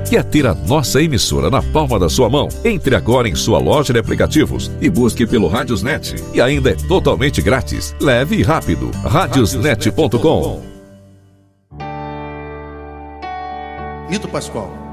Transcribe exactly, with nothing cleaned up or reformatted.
Quer ter a nossa emissora na palma da sua mão? Entre agora em sua loja de aplicativos e busque pelo Radiosnet. E ainda é totalmente grátis. Leve e rápido. radiosnet ponto com. Mito Pascoal.